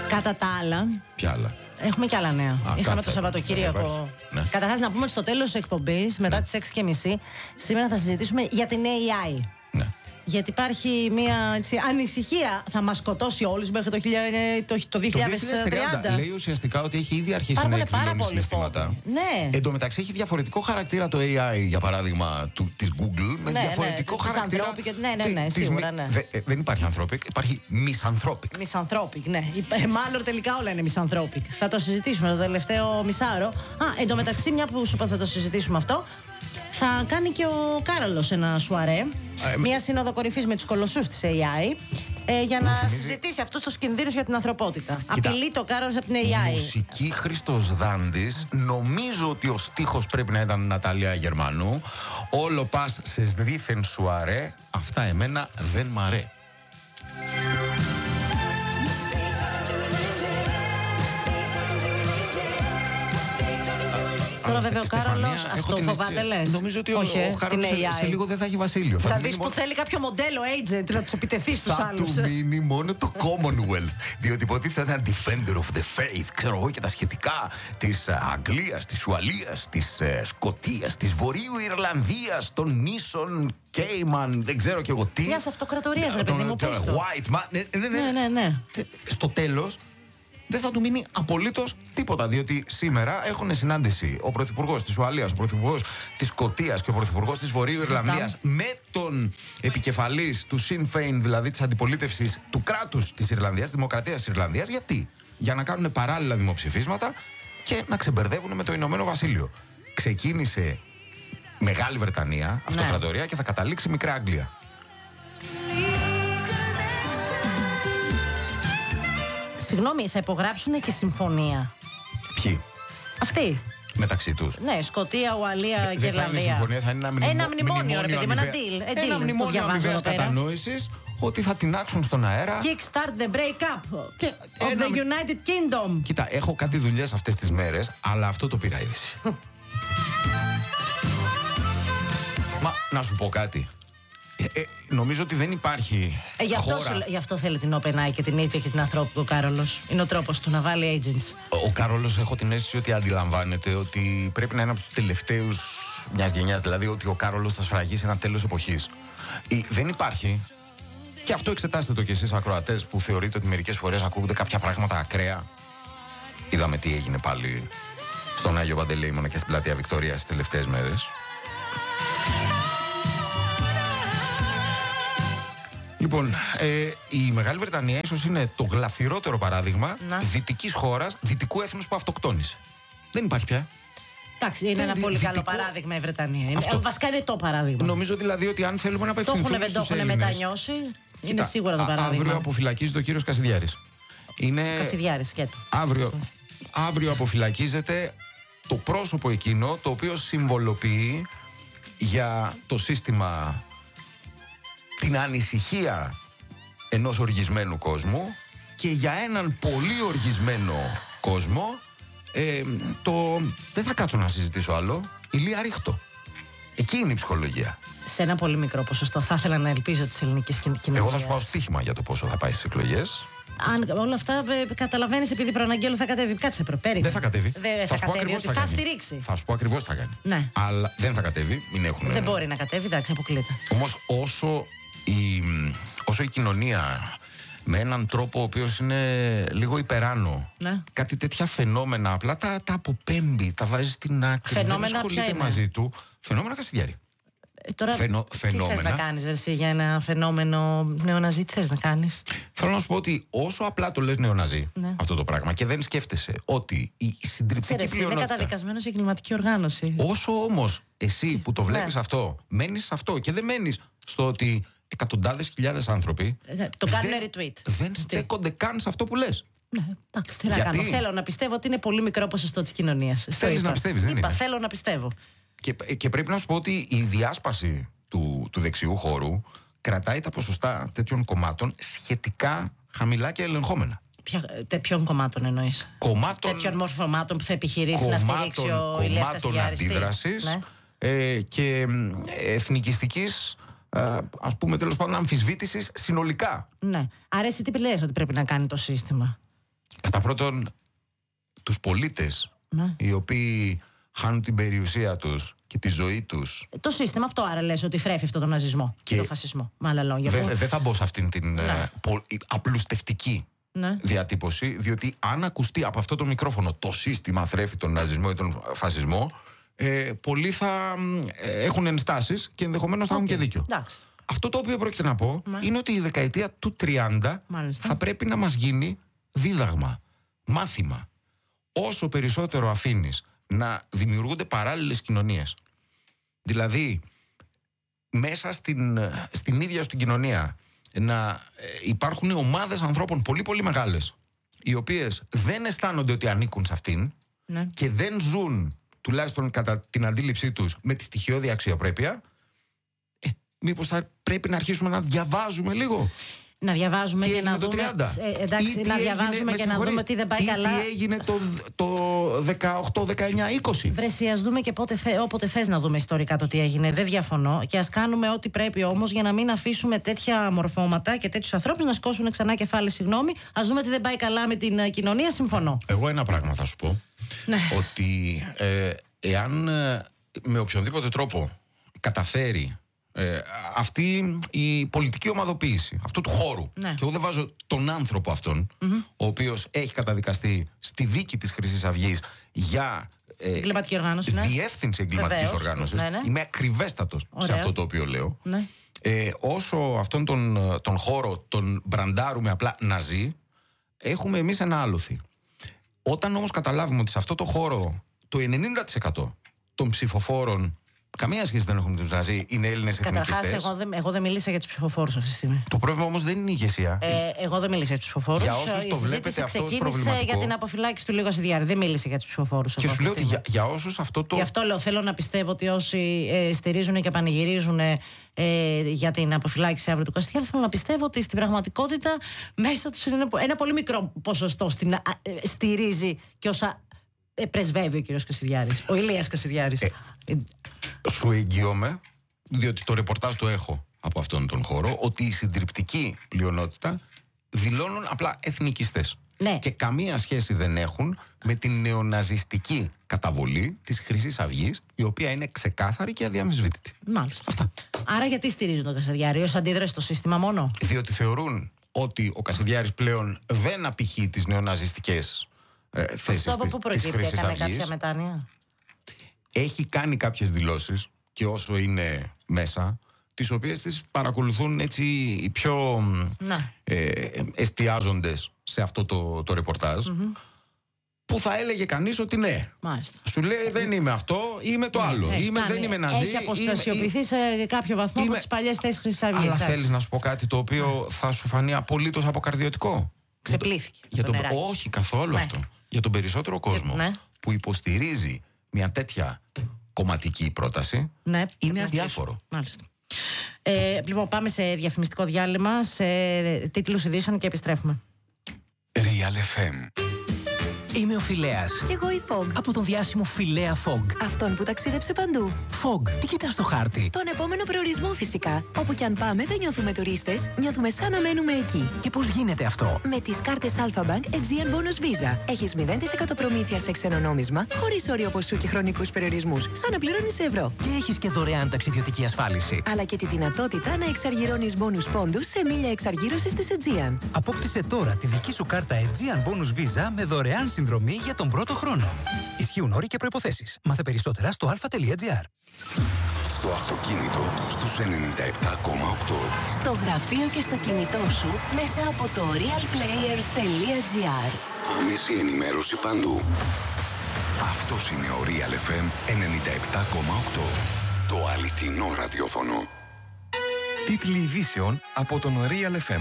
Κατά τα άλλα. Ποια άλλα? Έχουμε και άλλα νέα. Είχαμε το Σαββατοκύριακο. Ναι. Καταρχάς, να πούμε ότι στο τέλος της εκπομπής, μετά τις 6:30, σήμερα θα συζητήσουμε για την AI. Ναι. Γιατί υπάρχει μια ανησυχία, θα μας σκοτώσει όλους μέχρι το 2030. Λέει ουσιαστικά ότι έχει ήδη αρχίσει να εκδηλώνει συναισθήματα. Ναι. Εν τω μεταξύ έχει διαφορετικό χαρακτήρα το AI, για παράδειγμα, της Google. Με διαφορετικό χαρακτήρα. Ναι, σίγουρα, ναι. Δεν υπάρχει anthropic, υπάρχει misanthropic. Misanthropic, ναι. Μάλλον τελικά όλα είναι misanthropic. Θα το συζητήσουμε το τελευταίο μισάωρο. Εν τω μεταξύ, μια που σου είπα θα το συζητήσουμε αυτό, θα κάνει και ο Κάρολος ένα σουαρέ, μια σύνοδο κορυφής με τους κολοσσούς της AI, για να συζητήσει αυτούς τους κινδύνους για την ανθρωπότητα. Απειλεί το Κάρολος από την AI. Μουσική Χρήστος Δάντης. Νομίζω ότι ο στίχος πρέπει να ήταν Ναταλία Γερμανού. Όλο πας σε δίθεν σουαρέ, αυτά εμένα δεν μ' αρέ. Τώρα βέβαια ο Κάρολος αυτό φοβάται, λες? Νομίζω ότι ο Κάρολος σε λίγο δεν θα έχει βασίλειο. Θα δεις που θέλει κάποιο μοντέλο agent να τους επιτεθεί στους άλλους. Θα του μείνει μόνο το Commonwealth. Διότι υποτίθεται ένα defender of the faith. Ξέρω εγώ και τα σχετικά της Αγγλίας, της Ουαλίας, της Σκωτίας, της Βορείου Ιρλανδίας, των νήσων Κέιμαν, δεν ξέρω κι εγώ τι. Μιας αυτοκρατορίας, ρε παιδί μου, πες το. White man. Ναι. Στο τέλος δεν θα του μείνει απολύτως τίποτα. Διότι σήμερα έχουν συνάντηση ο Πρωθυπουργός της Ουαλίας, ο Πρωθυπουργός της Σκωτίας και ο Πρωθυπουργός της Βορείου Ιρλανδίας με τον επικεφαλής του Sinn Féin, δηλαδή της αντιπολίτευσης του κράτους της Ιρλανδίας, της Δημοκρατίας της Ιρλανδίας. Γιατί? Για να κάνουν παράλληλα δημοψηφίσματα και να ξεμπερδεύουν με το Ηνωμένο Βασίλειο. Ξεκίνησε Μεγάλη Βρετανία, αυτοκρατορία, και θα καταλήξει Μικρά Αγγλία. Συγγνώμη, θα υπογράψουν και συμφωνία. Ποιοι? Αυτοί. Μεταξύ τους. Ναι, Σκωτία, Ουαλία και Ιρλανδία. Δεν θα είναι συμφωνία, θα είναι ένα μνημόνιο, ρε παιδί, με ένα deal. Ένα μνημόνιο αμοιβαίας κατανόησης ότι θα τεινάξουν στον αέρα. Kickstart the breakup of the United Kingdom. Κοίτα, έχω κάτι δουλειές αυτές τις μέρες, αλλά αυτό το πήρα είδηση. Μα, να σου πω κάτι. Νομίζω ότι δεν υπάρχει χώρα. Γι' αυτό θέλει την OpenAI και την ίδια και την ανθρώπου ο Κάρολος. Είναι ο τρόπος του να βάλει agents. Ο Κάρολος, έχω την αίσθηση ότι αντιλαμβάνεται ότι πρέπει να είναι από τους τελευταίους μιας γενιάς. Δηλαδή ότι ο Κάρολος θα σφραγίσει ένα τέλος εποχής. Δεν υπάρχει. Και αυτό εξετάστε το κι εσείς, ακροατές, που θεωρείτε ότι μερικές φορές ακούγονται κάποια πράγματα ακραία. Είδαμε τι έγινε πάλι στον Άγιο Παντελεήμονα και στην Πλατεία Βικτόρια στις τελευταίες μέρες. Λοιπόν, η Μεγάλη Βρετανία ίσως είναι το γλαφυρότερο παράδειγμα δυτικής χώρας, δυτικού έθνους που αυτοκτόνησε. Δεν υπάρχει πια. Εντάξει, είναι ένα πολύ καλό παράδειγμα η Βρετανία. Βασικά είναι το παράδειγμα. Νομίζω δηλαδή ότι αν θέλουμε να απευθυνθούμε στους Έλληνες. Το έχουν μετανιώσει. Είναι σίγουρα το παράδειγμα. Αύριο αποφυλακίζεται ο κύριος Κασιδιάρης. Κασιδιάρης, σκέτο. Αύριο αποφυλακίζεται το πρόσωπο εκείνο το οποίο συμβολοποιεί για το σύστημα την ανησυχία ενός οργισμένου κόσμου και για έναν πολύ οργισμένο κόσμο δεν θα κάτσω να συζητήσω άλλο, η Λία Ρίχτο. Εκεί είναι η ψυχολογία. Σε ένα πολύ μικρό ποσοστό. Θα ήθελα να ελπίζω της ελληνικής κοινωνίας. Εγώ θα σου πάω στοίχημα για το πόσο θα πάει στις εκλογές. Αν όλα αυτά καταλαβαίνεις, επειδή προαναγγέλω θα κατέβει. Κάτσε πέρα. Δεν θα κατέβει. Θα κατέβει, ότι θα στηρίξει. Θα σου πω ακριβώς τι θα κάνει. Ναι. Αλλά δεν θα κατέβει. Δεν μπορεί να κατέβει, εντάξει, αποκλείται. Όμως όσο η κοινωνία με έναν τρόπο ο οποίος είναι λίγο υπεράνω, κάτι τέτοια φαινόμενα απλά τα αποπέμπει, τα βάζει στην άκρη, φαινόμενα, δεν ασχολείται μαζί του. Φαινόμενα Κασιδιάρη. Τώρα τι θες να κάνεις, Βερσί, για ένα φαινόμενο νεοναζί, τι θες να κάνεις? Θέλω να σου πω ότι όσο απλά το λες νεοναζί αυτό το πράγμα και δεν σκέφτεσαι ότι η συντριπτική πλειονότητα είναι καταδικασμένος για εγκληματική οργάνωση. Όσο όμως εσύ που το βλέπεις αυτό μένεις σε αυτό και δεν μένεις στο ότι εκατοντάδες χιλιάδες άνθρωποι το κάνουν retweet, δεν στέκονται καν σε αυτό που λες. Ναι, εντάξει, τι να κάνω. Θέλω να πιστεύω ότι είναι πολύ μικρό ποσοστό της κοινωνίας. Θέλεις να πιστεύεις, δεν είναι? Θέλω να πιστεύω. Και πρέπει να σου πω ότι η διάσπαση του δεξιού χώρου κρατάει τα ποσοστά τέτοιων κομμάτων σχετικά χαμηλά και ελεγχόμενα. Ποιων κομμάτων εννοείς? Τέτοιων μορφωμάτων που θα επιχειρήσει να στηρίξει ο Ηλίας Κασιδιάρης. Κομμάτων αντίδρασης και εθνικιστικής, ας πούμε, τέλος πάντων, αμφισβήτησης συνολικά. Ναι. Άρα εσύ τι λες ότι πρέπει να κάνει το σύστημα? Κατά πρώτον, τους πολίτες οι οποίοι χάνουν την περιουσία τους και τη ζωή τους. Το σύστημα αυτό άρα λες ότι θρέφει αυτό τον ναζισμό και τον φασισμό. Με άλλα λόγια. Δεν θα μπω σε αυτήν την απλουστευτική διατύπωση, διότι αν ακουστεί από αυτό το μικρόφωνο το σύστημα θρέφει τον ναζισμό ή τον φασισμό, πολλοί θα έχουν ενστάσεις και ενδεχομένως θα έχουν και δίκιο. Αυτό το οποίο πρόκειται να πω είναι ότι η δεκαετία του 30 θα πρέπει να μας γίνει δίδαγμα, μάθημα. Όσο περισσότερο αφήνεις να δημιουργούνται παράλληλες κοινωνίες, δηλαδή μέσα στην ίδια στην κοινωνία να υπάρχουν ομάδες ανθρώπων πολύ πολύ μεγάλες, οι οποίες δεν αισθάνονται ότι ανήκουν σε αυτήν και δεν ζουν, τουλάχιστον κατά την αντίληψή τους, με τη στοιχειώδη αξιοπρέπεια, μήπως θα πρέπει να αρχίσουμε να διαβάζουμε λίγο. Να διαβάζουμε και να δούμε. Εντάξει, να διαβάζουμε και να δούμε τι δεν πάει καλά. Τι έγινε το 18, 19, 20. Βρεσί, ας δούμε και όποτε θες να δούμε ιστορικά το τι έγινε. Δεν διαφωνώ. Και ας κάνουμε ό,τι πρέπει όμως για να μην αφήσουμε τέτοια μορφώματα και τέτοιους ανθρώπους να σκόσουν ξανά κεφάλι. Συγγνώμη. Ας δούμε τι δεν πάει καλά με την κοινωνία. Συμφωνώ. Εγώ ένα πράγμα θα σου πω. Ότι εάν με οποιονδήποτε τρόπο καταφέρει αυτή η πολιτική ομαδοποίηση αυτού του χώρου, και εγώ δεν βάζω τον άνθρωπο αυτόν, ο οποίος έχει καταδικαστεί στη δίκη της Χρυσής Αυγής για εγκληματική οργάνωση, διεύθυνση εγκληματικής οργάνωσης. Είμαι ακριβέστατος σε αυτό το οποίο λέω. Όσο αυτόν τον χώρο τον μπραντάρουμε απλά ναζί, έχουμε εμείς ένα άλοθη. Όταν όμως καταλάβουμε ότι σε αυτό το χώρο το 90% των ψηφοφόρων καμία σχέση δεν έχουν με τους Ναζί, είναι Έλληνες εθνικιστές. Καταρχάς, εγώ δεν μίλησα για τους ψηφοφόρους αυτή τη στιγμή. Το πρόβλημα όμως δεν είναι η ηγεσία. Εγώ δεν μίλησα για τους ψηφοφόρους. Για όσους το βλέπετε αυτό ως προβληματικό. Για την αποφυλάκηση του Λίγου Κασιδιάρη. Δεν μίλησε για τους ψηφοφόρους. Και σου λέω ότι για όσους αυτό το. Γι' αυτό λέω, θέλω να πιστεύω ότι όσοι στηρίζουν και πανηγυρίζουν για την αποφυλάκηση αύριο του Κασιδιάρη, θέλω να πιστεύω ότι στην πραγματικότητα μέσα τους είναι ένα πολύ μικρό ποσοστό στηρίζει και όσα πρεσβεύει ο κύριος Κασιδιάρης. Ο Ηλίας Κασιδιάρης. Σου εγγυώμαι, διότι το ρεπορτάζ το έχω από αυτόν τον χώρο, ότι η συντριπτική πλειονότητα δηλώνουν απλά εθνικιστές. Και καμία σχέση δεν έχουν με την νεοναζιστική καταβολή της Χρυσής Αυγής, η οποία είναι ξεκάθαρη και αδιαμφισβήτητη. Μάλιστα. Αυτά. Άρα γιατί στηρίζουν τον Κασιδιάρη, ως αντίδραση στο σύστημα μόνο? Διότι θεωρούν ότι ο Κασιδιάρης πλέον δεν απηχεί τις νεοναζιστικές θέσεις αυτό από πού προκύπτει, έκανε κάποια μετάνοια? Έχει κάνει κάποιες δηλώσεις, και όσο είναι μέσα, τις οποίες τις παρακολουθούν έτσι οι πιο εστιάζοντες σε αυτό το ρεπορτάζ, που θα έλεγε κανείς ότι ναι. Μάλιστα. Σου λέει δεν είμαι αυτό, είμαι το άλλο. Δεν είμαι ναζί. Έχει αποστασιοποιηθεί σε κάποιο βαθμό από τις παλιές θέσεις Χρυσής Αυγής. Αλλά θέλεις να σου πω κάτι το οποίο θα σου φανεί απολύτως αποκαρδιωτικό? Ξεπλήθηκε. Όχι καθόλου αυτό. Για τον περισσότερο κόσμο που υποστηρίζει μια τέτοια κομματική πρόταση, είναι αδιάφορο. Μάλιστα. Λοιπόν, πάμε σε διαφημιστικό διάλειμμα, σε τίτλους ειδήσεων και επιστρέφουμε. Real FM. Είμαι ο Φιλέας. Κι εγώ η Fog. Από τον διάσημο Φιλέα Fog. Αυτόν που ταξίδεψε παντού. Fog, τι κοιτάς στο χάρτη? Τον επόμενο προορισμό φυσικά. Όπου κι αν πάμε δεν νιώθουμε τουρίστες, νιώθουμε σαν να μένουμε εκεί. Και πώς γίνεται αυτό? Με τις κάρτες Alpha Bank Aegean Bonus Visa. Έχεις 0% προμήθεια σε ξένο νόμισμα, χωρίς όριο ποσού και χρονικούς περιορισμούς, σαν να πληρώνεις σε ευρώ. Και έχεις και δωρεάν ταξιδιωτική ασφάλιση. Αλλά και τη δυνατότητα να εξαργυρώνεις bonus πόντους σε μίλια εξαργύρωσης της Aegean. Απόκτησε τώρα τη δική σου κάρτα Aegean Bonus Visa με δωρεάν συνδρομή για τον πρώτο χρόνο. Ισχύουν όροι και προϋποθέσεις. Μάθε περισσότερα στο alpha.gr. Στο αυτοκίνητο στους 97,8. Στο γραφείο και στο κινητό σου μέσα από το realplayer.gr. Άμεση ενημέρωση παντού. Αυτός είναι ο Real FM 97,8. Το αληθινό ραδιόφωνο. Τίτλοι ειδήσεων από τον Real FM.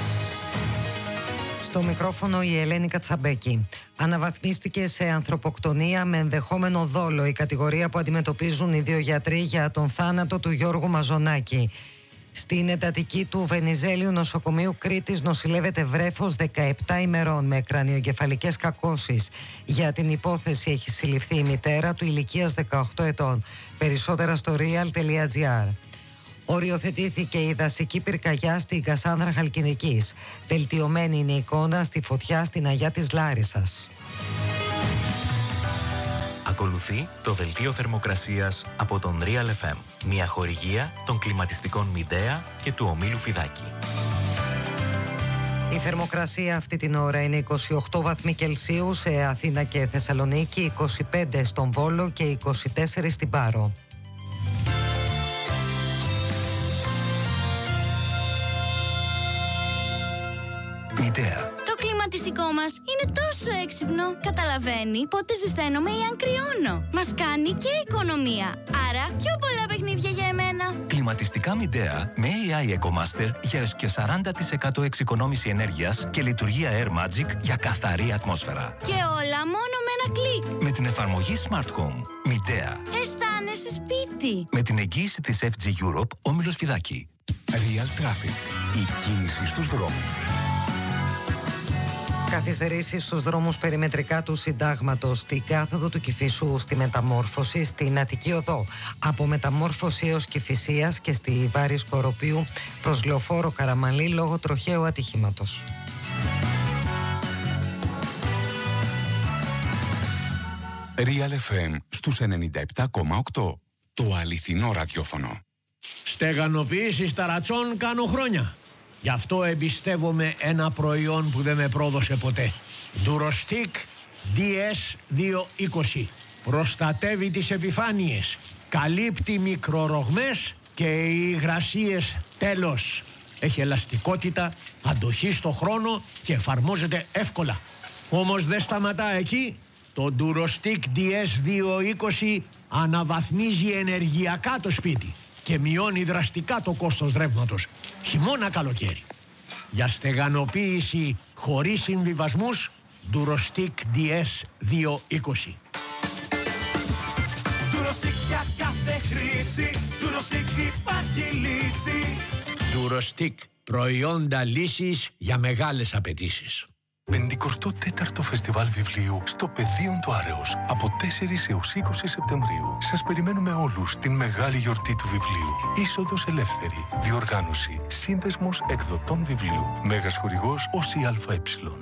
Στο μικρόφωνο η Ελένη Κατσαμπέκη. Αναβαθμίστηκε σε ανθρωποκτονία με ενδεχόμενο δόλο η κατηγορία που αντιμετωπίζουν οι δύο γιατροί για τον θάνατο του Γιώργου Μαζονάκη. Στην εντατική του Βενιζέλιου νοσοκομείου Κρήτης νοσηλεύεται βρέφος 17 ημερών με κρανιογκεφαλικές κακώσεις. Για την υπόθεση έχει συλληφθεί η μητέρα του ηλικίας 18 ετών. Περισσότερα στο real.gr. Οριοθετήθηκε η δασική πυρκαγιά στην Κασάνδρα Χαλκιδικής. Βελτιωμένη είναι η εικόνα στη φωτιά στην Αγιά της Λάρισσας. Ακολουθεί το δελτίο θερμοκρασίας από τον Real FM. Μια χορηγία των κλιματιστικών Midea και του ομίλου Φιδάκη. Η θερμοκρασία αυτή την ώρα είναι 28 βαθμοί Κελσίου σε Αθήνα και Θεσσαλονίκη, 25 στον Βόλο και 24 στην Πάρο. Midea. Το κλιματιστικό μας είναι τόσο έξυπνο. Καταλαβαίνει πότε ζεσταίνομαι ή αν κρυώνω. Μας κάνει και οικονομία. Άρα πιο πολλά παιχνίδια για εμένα. Κλιματιστικά Midea με AI EcoMaster για έως και 40% εξοικονόμηση ενέργειας και λειτουργία Air Magic για καθαρή ατμόσφαιρα. Και όλα μόνο με ένα κλικ. Με την εφαρμογή Smart Home. Midea. Αισθάνεσαι σπίτι. Με την εγγύηση της FG Europe, όμιλος Φιδάκη. Real Traffic. Η κίνηση στους δρόμους. Καθυστερήσεις στους δρόμους περιμετρικά του Συντάγματος, στην κάθοδο του Κηφισού, στη Μεταμόρφωση, στην Αττική Οδό, από Μεταμόρφωση έως Κηφισίας και στη Βάρη Σκοροπίου προς Λεωφόρο Καραμαλή λόγω τροχαίου ατυχήματος. Real FM στους 97,8. Το αληθινό ραδιόφωνο. Στεγανοποίηση ταρατσών κάνω χρόνια. Γι' αυτό εμπιστεύομαι ένα προϊόν που δεν με πρόδωσε ποτέ. Durostic DS220. Προστατεύει τις επιφάνειες. Καλύπτει μικρορογμές και υγρασίες. Τέλος. Έχει ελαστικότητα, αντοχή στο χρόνο και εφαρμόζεται εύκολα. Όμως δεν σταματά εκεί. Το Durostic DS220 αναβαθμίζει ενεργειακά το σπίτι και μειώνει δραστικά το κόστος ρεύματος, χειμώνα καλοκαίρι. Για στεγανοποίηση χωρίς συμβιβασμούς, Durostic DS220. Durostic για κάθε χρήση, Durostic υπάρχει λύση. Durostic, προϊόντα λύσης για μεγάλες απαιτήσεις. 54ο Φεστιβάλ Βιβλίου στο Πεδίο του Άρεως από 4 έως 20 Σεπτεμβρίου. Σας περιμένουμε όλους στην μεγάλη γιορτή του βιβλίου. Είσοδος ελεύθερη. Διοργάνωση. Σύνδεσμος εκδοτών βιβλίου. Μέγας χορηγός ΟΣΙΑΕ.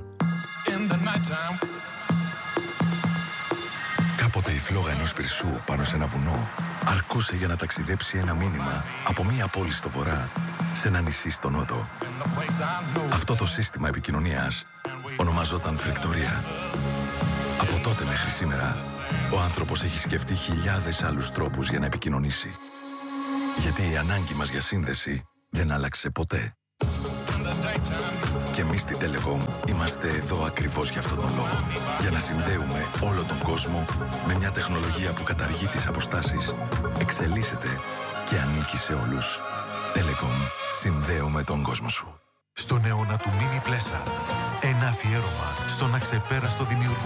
Κάποτε η φλόγα ενός πυρσού πάνω σε ένα βουνό αρκούσε για να ταξιδέψει ένα μήνυμα από μία πόλη στο βορρά σε ένα νησί στο νότο. Αυτό το σύστημα επικοινωνίας ονομαζόταν φρεκτορία. Από τότε μέχρι σήμερα, ο άνθρωπος έχει σκεφτεί χιλιάδες άλλους τρόπους για να επικοινωνήσει. Γιατί η ανάγκη μας για σύνδεση δεν άλλαξε ποτέ. Και εμείς στην Telecom είμαστε εδώ ακριβώς για αυτόν τον λόγο. Για να συνδέουμε όλο τον κόσμο με μια τεχνολογία που καταργεί τις αποστάσεις, εξελίσσεται και ανήκει σε όλους. Telecom, συνδέουμε τον κόσμο σου. Στον αιώνα του Mini Pleasure, ένα αφιέρωμα στον αξεπέραστο δημιουργό